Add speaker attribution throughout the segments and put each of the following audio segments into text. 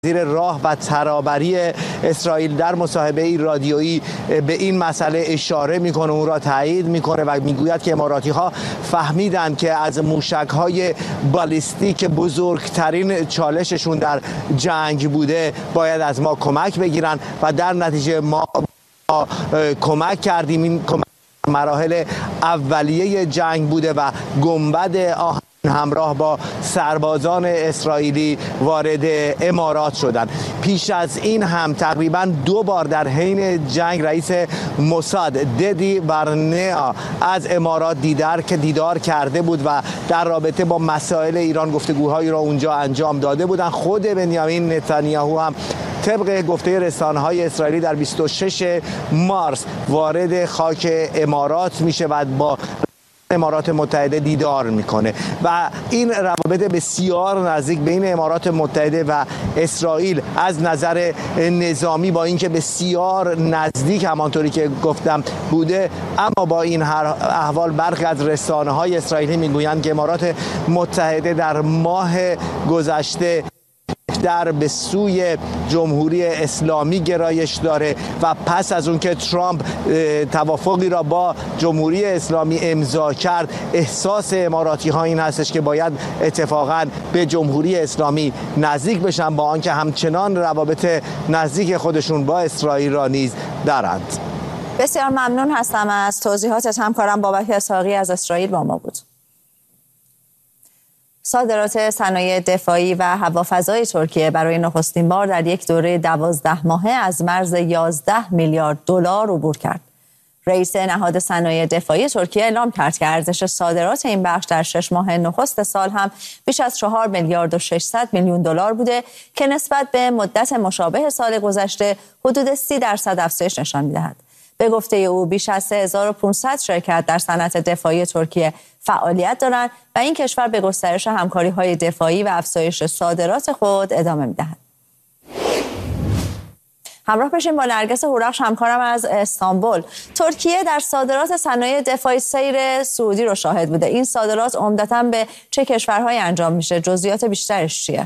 Speaker 1: وزیر راه و ترابری اسرائیل در مصاحبه رادیویی به این مسئله اشاره میکنه، اون را تایید میکنه و میگوید که اماراتی‌ها فهمیدند که از موشک‌های بالیستیک بزرگترین چالششون در جنگ بوده، باید از ما کمک بگیرن و در نتیجه ما کمک کردیم. این کمک مراحل اولیه جنگ بوده و گنبد آهن همراه با سربازان اسرائیلی وارد امارات شدند. پیش از این هم تقریبا 2 بار در حین جنگ رئیس موساد ددی برنیا از امارات دیدار کرده بود و در رابطه با مسائل ایران گفتگوهایی را اونجا انجام داده بودند. خود بنیامین نتانیاهو هم طبق گفته رسانه‌های اسرائیلی در 26 مارس وارد خاک امارات میشه و با امارات متحده دیدار میکنه و این روابط بسیار نزدیک بین امارات متحده و اسرائیل از نظر نظامی با اینکه بسیار نزدیک همانطوری که گفتم بوده، اما با این احوال برخی از رسانه‌های اسرائیلی میگویند که امارات متحده در ماه گذشته به سوی جمهوری اسلامی گرایش داره و پس از اون که ترامپ توافقی را با جمهوری اسلامی امضا کرد، احساس اماراتی ها این هستش که باید اتفاقا به جمهوری اسلامی نزدیک بشن، با آنکه همچنان روابط نزدیک خودشون با اسرائیل را نیز دارند.
Speaker 2: بسیار ممنون هستم از توضیحاتت. همکارم بابک اسحاقی از اسرائیل با ما بود. صادرات صنایع دفاعی و هوافضای ترکیه برای نخستین بار در یک دوره 12 ماهه از مرز 11 میلیارد دلار عبور کرد. رئیس نهاد صنایع دفاعی ترکیه اعلام کرد که ارزش صادرات این بخش در 6 ماه نخست سال هم بیش از 4 میلیارد و 600 میلیون دلار بوده که نسبت به مدت مشابه سال گذشته حدود 30% افزایش نشان می‌دهد. به گفته او بیش از 3500 شرکت در صنعت دفاعی ترکیه فعالیت دارند و این کشور به گسترش همکاری‌های دفاعی و افزایش صادرات خود ادامه می‌دهد. همراه بشیم با نرگس هورخش همکارم از استانبول. ترکیه در صادرات صنایع دفاعی سیر سعودی رو شاهد بوده. این صادرات عمدتاً به چه کشورهایی انجام میشه؟ جزئیات بیشترش چیه؟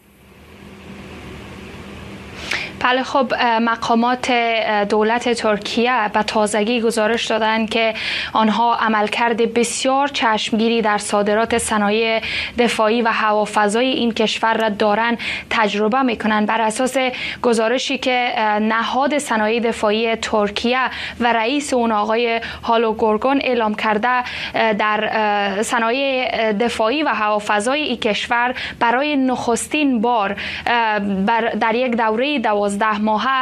Speaker 3: بله، خب مقامات دولت ترکیه به تازگی گزارش دادند که آنها عملکرد بسیار چشمگیری در صادرات صنایع دفاعی و هوافضای این کشور را دارن تجربه میکنند. بر اساس گزارشی که نهاد صنایع دفاعی ترکیه و رئیس اون آقای هالوگورگون اعلام کرده، در صنایع دفاعی و هوافضای این کشور برای نخستین بار در یک دوره 12 ماهه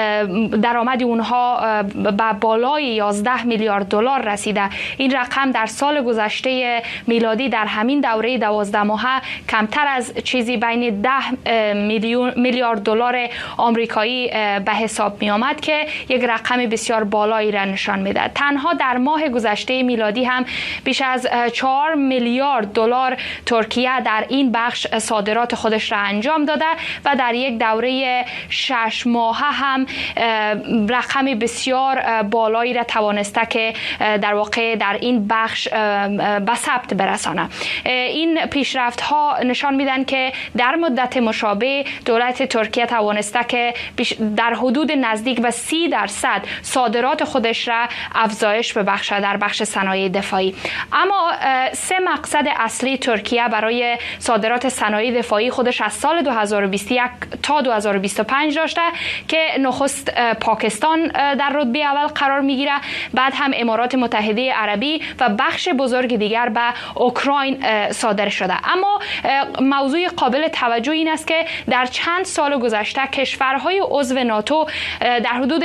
Speaker 3: درآمد اونها به بالای 11 میلیارد دلار رسیده. این رقم در سال گذشته میلادی در همین دوره 12 ماهه کمتر از چیزی بین 10 میلیارد دلار آمریکایی به حساب می آمد که یک رقم بسیار بالایی را نشان میده. تنها در ماه گذشته میلادی هم بیش از 4 میلیارد دلار ترکیه در این بخش صادرات خودش را انجام داده و در یک دوره 6 ماهه هم رقم بسیار بالایی را توانسته که در واقع در این بخش به ثبت برسانه. این پیشرفت ها نشان میدن که در مدت مشابه دولت ترکیه توانسته که در حدود نزدیک به 30% صادرات خودش را افزایش ببخشه در بخش صنایع دفاعی. اما 3 مقصد اصلی ترکیه برای صادرات صنایع دفاعی خودش از سال 2021 تا 2025 داشته که نخست پاکستان در رتبه اول قرار میگیره، بعد هم امارات متحده عربی و بخش بزرگ دیگر به اوکراین صادر شده. اما موضوع قابل توجه این است که در چند سال گذشته کشورهای عضو ناتو در حدود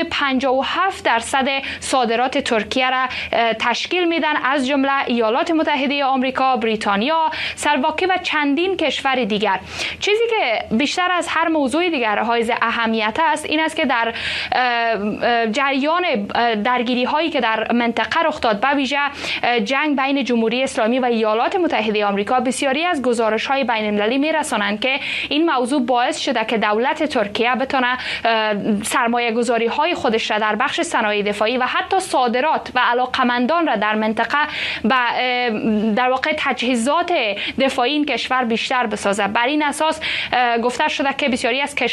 Speaker 3: 57% صادرات ترکیه را تشکیل میدن، از جمله ایالات متحده آمریکا، بریتانیا، سلواکی و چندین کشور دیگر. چیزی که بیشتر از هر موضوع دیگر حائز اهمیت اهمیت است این است که در جریان درگیری هایی که در منطقه رخ داد، به ویژه جنگ بین جمهوری اسلامی و ایالات متحده آمریکا، بسیاری از گزارش های بین المللی میرسانند که این موضوع باعث شده که دولت ترکیه بتونه سرمایه گذاری های خودش را در بخش صنایع دفاعی و حتی صادرات و علاقمندان را در منطقه در واقع تجهیزات دفاعی این کشور بیشتر بسازه. بر این اساس گفته شده که بسیاری از